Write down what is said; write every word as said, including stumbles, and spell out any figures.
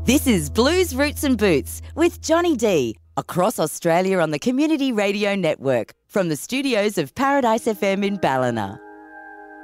This is Blues Roots and Boots with Johnny D, across Australia on the Community Radio Network from the studios of Paradise F M in Ballina.